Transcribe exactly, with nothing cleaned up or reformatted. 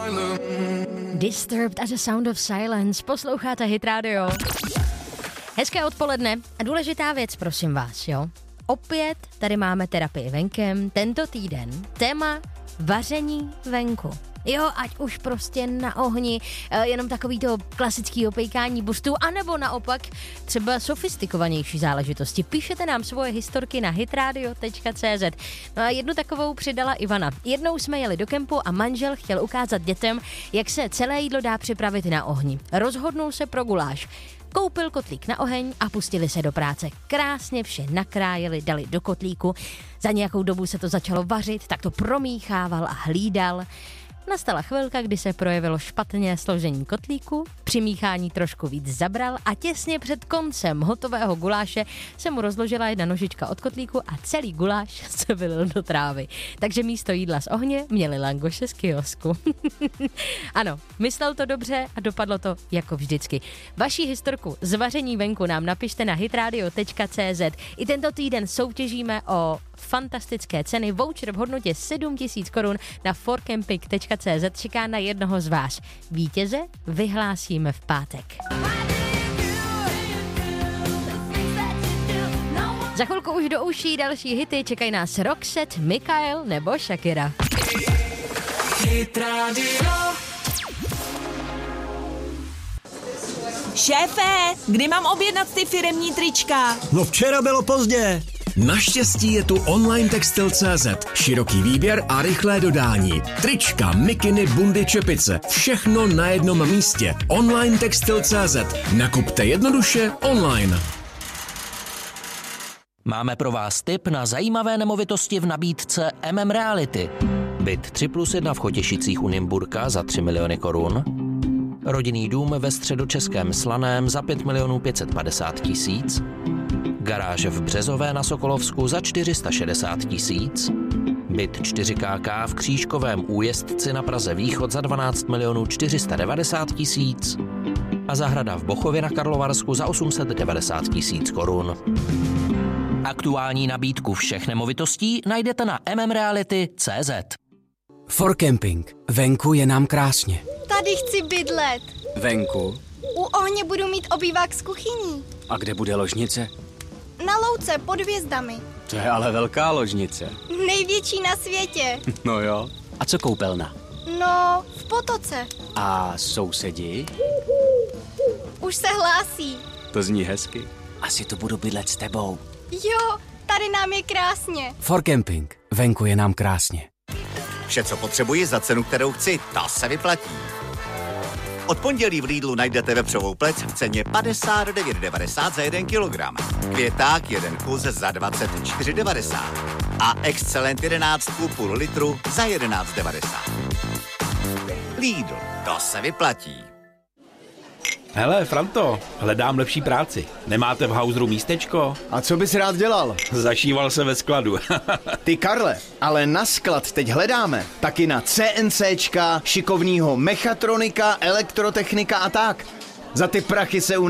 Disturbed as a Sound of Silence. Posloucháte Hit Radio. Hezké odpoledne a důležitá věc, prosím vás, jo. Opět tady máme terapii venkem. Tento týden téma vaření venku. Jo, ať už prostě na ohni, jenom takový to klasický opejkání burstů, anebo naopak třeba sofistikovanější záležitosti. Píšete nám svoje historky na hitradio tečka cé zet. No a jednu takovou přidala Ivana. Jednou jsme jeli do kempu a manžel chtěl ukázat dětem, jak se celé jídlo dá připravit na ohni. Rozhodnul se pro guláš. Koupil kotlík na oheň a pustili se do práce. Krásně vše nakrájeli, dali do kotlíku. Za nějakou dobu se to začalo vařit, tak to promíchával a hlídal. Nastala chvilka, kdy se projevilo špatně složení kotlíku, přimíchání trošku víc zabral a těsně před koncem hotového guláše se mu rozložila jedna nožička od kotlíku a celý guláš se vylil do trávy. Takže místo jídla z ohně měli langoše z kiosku. Ano, myslel to dobře a dopadlo to jako vždycky. Vaší historku z vaření venku nám napište na hitradio tečka cé zet. I tento týden soutěžíme o fantastické ceny. Voucher v hodnotě sedm tisíc korun na forcamping tečka cé zet čeká na jednoho z vás. Vítěze vyhlásíme v pátek. Za chvilku už do uší další hity, čekají nás Roxette, Mikael nebo Shakira. Hit Radio. Šéfe, kdy mám objednat ty firemní trička? No včera bylo pozdě. Naštěstí je tu online textil tečka cé zet. Široký výběr a rychlé dodání. Trička, mikiny, bundy, čepice. Všechno na jednom místě. online textil tečka cé zet. Nakupte jednoduše online. Máme pro vás tip na zajímavé nemovitosti v nabídce M M Reality. Byt tři plus jedna v Chotěšicích u Nymburka za tři miliony korun. Rodinný dům ve středočeském Slaném za pět milionů pět set padesát tisíc. Garáž v Březové na Sokolovsku za čtyři sta šedesát tisíc. Byt čtyři ká ká v Křížkovém Újezdci na Praze Východ za dvanáct milionů čtyři sta devadesát tisíc. A zahrada v Bochově na Karlovarsku za osm set devadesát tisíc korun. Aktuální nabídku všech nemovitostí najdete na m m reality tečka cé zet. For Camping. Venku je nám krásně. Tady chci bydlet. Venku? U ohně budu mít obývák s kuchyní. A kde bude ložnice? Na louce pod hvězdami. To je ale velká ložnice. Největší na světě. No jo. A co koupelna? No, v potoce. A sousedi? Už se hlásí. To zní hezky. Asi to budu bydlet s tebou. Jo, tady nám je krásně. For Camping. Venku je nám krásně. Vše, co potřebuji za cenu, kterou chci, ta se vyplatí. Od pondělí v Lidlu najdete vepřovou plec v ceně padesát devět devadesát za jeden kilogram. Květák jeden kus za dvacet čtyři devadesát. A Excellent jedenáct půl litru za jedenáct devadesát. Lidl, to se vyplatí. Hele, Franto, hledám lepší práci. Nemáte v Hauseru místečko? A co bys rád dělal? Zašíval se ve skladu. Ty Karle, ale na sklad teď hledáme. Taky na CNCčka, šikovnýho mechatronika, elektrotechnika a tak. Za ty prachy se u